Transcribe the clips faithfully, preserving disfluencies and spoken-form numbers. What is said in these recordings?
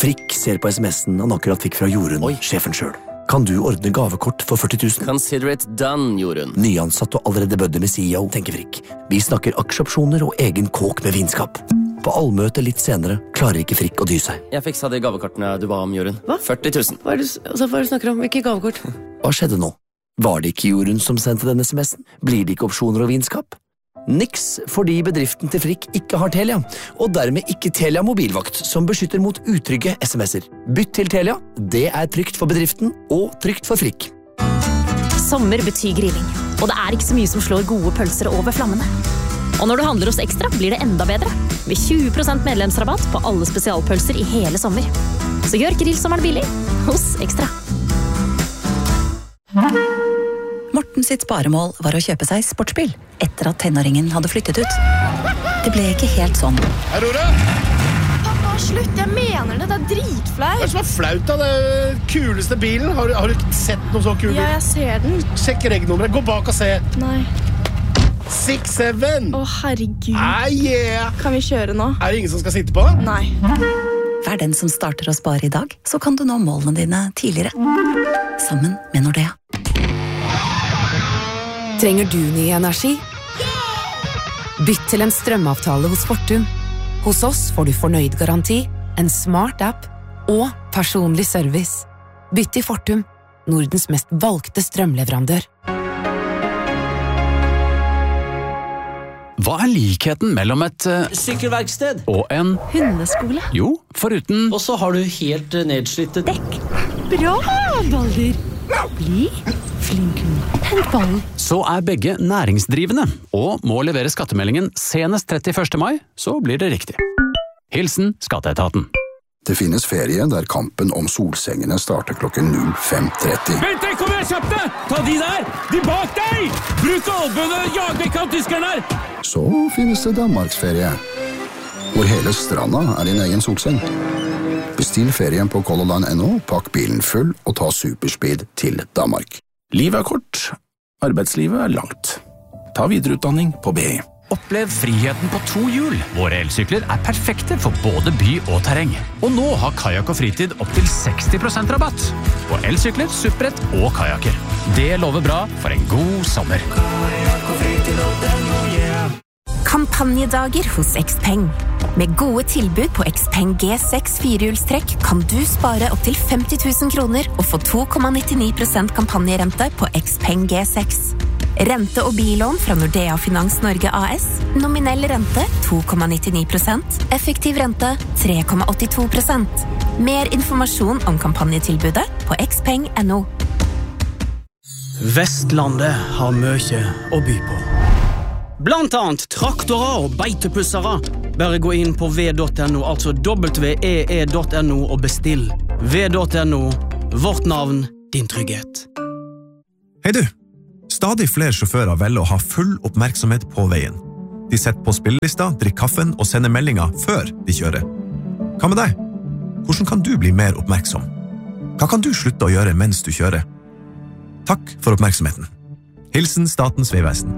Frikk ser på sms'en han akkurat fikk fra Jorunn, Oi. Sjefen selv. Kan du ordne gavekort for førti tusen? Consider it done, Jorunn. Nyansatt og allerede bødde med C E O, tenker Frikk. Vi snakker aksjeopsjoner og egen kåk med vinskap. På allmøte litt senere klarer ikke Frikk å dy seg. Jeg fiksa de gavekortene du ba om, Jorunn. Hva? førti tusen. Hva er det, altså, hva er det du snakker om? Hvilke gavekort? Hva skjedde nå? Var det ikke Jorunn som sendte denne sms'en? Blir det ikke opsjoner og vinskap? Niks, fordi bedriften til Frikk ikke har Telia, og dermed ikke Telia mobilvakt, som beskytter mot utrygge sms'er. Bytt til Telia, det er trygt for bedriften og trygt for Frikk. Sommer betyr grilling, og det er ikke så mye som slår gode pølser over flammene. Og når du handler hos Ekstra, blir det enda bedre, med tjue prosent medlemsrabatt på alle spesialpølser i hele sommer. Så gjør grillsommeren billig hos Ekstra. Morten sitt sparemål var å kjøpe seg sportsbil, etter at tenåringen hadde flyttet ut. Det ble ikke helt sånn. Aurora! Pappa, slutt, jeg mener det, det er dritflaut. Hva er det som er flaut da? Det er kuleste bilen. Har du, har du sett noe så kul bil? Ja, jeg ser den. Sjekk regnummeret, gå bak og se. Nei. seks syv. Å, herregud. Ah, yeah. Kan vi kjøre nå? Er det ingen som skal sitte på? Nei. Vær den som starter å spare i dag, så kan du nå målene dine tidligere. Sammen med Nordea. Trenger du ny energi? Bytt til en strømavtale hos Fortum. Hos oss får du fornøyd garanti, en smart app og personlig service. Bytt til Fortum, Nordens mest valgte strømleverandør. Hva er likheten mellom et uh, sykkelverksted og en hundeskole? Jo, foruten Og så har du helt uh, nedslitte dekk. Bra, Balder. Bli flink. Hent ballen. Så er begge næringsdrivende og må levere skattemeldingen senest trettiførste mai, så blir det riktig. Hilsen Skatteetaten. Det finnes ferie der kampen om solsengene starter klokken null fem tretti. Vent, kom igjen, kjapt deg! Ta de der! De bak deg! Bruk albønene, jag vekk av tyskerne her! Så finnes det Danmarksferie, hvor hele stranda er din egen solseng. Bestill ferien på Color Line punktum no, pakk bilen full og ta superspeed til Danmark. Livet er kort, arbeidslivet er langt. Ta videreutdanning på B I. Opplev friheten på to hjul. Våre elsykler er perfekte for både by og terreng. Og nå har Kajak og Fritid opp til seksti prosent rabatt på elsykler, supprett og kajaker. Det lover bra for en god sommer. Kampanjedager hos Xpeng. Med gode tilbud på Xpeng G seks firehjulstrekk kan du spare opp til femti tusen kroner og få to komma nittini prosent kampanjerente på Xpeng G seks. Rente- og bilån fra Nordea Finans Norge A S. Nominell rente to komma nittini prosent. Effektiv rente tre komma åttito prosent. Mer informasjon om kampanjetilbudet på xpeng punktum no. Vestlandet har mye å by på. Blant annet traktorer og beitepussere. Bare gå inn på v punktum no, altså w e e punktum no og bestill. v punktum no, vårt navn, din trygghet. Hei du! Stadig flere sjåfører velger å ha full oppmerksomhet på veien. De setter på spillelista, drikker kaffen og sender meldinger før de kjører. Hva med deg? Hvordan kan du bli mer oppmerksom? Hva kan du slutte å gjøre mens du kjører? Takk for oppmerksomheten. Hilsen Statens vegvesen.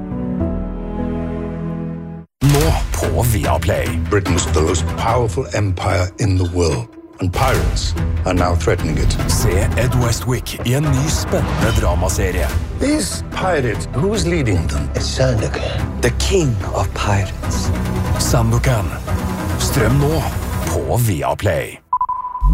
Nå på Viaplay. Britain's the most powerful empire in the world. And pirates are now threatening it. Se Ed Westwick I en ny spennende dramaserie. These pirates, who's leading them? It's Sandokan, the king of pirates. Sandokan. Strøm nå på Viaplay.